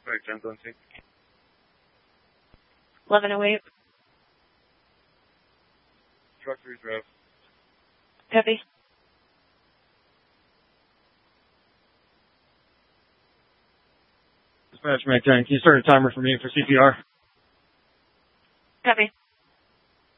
Right, 10:20. 1108. Truck 3 draft. Copy. Dispatch Mac 10, can you start a timer for me for CPR? Copy.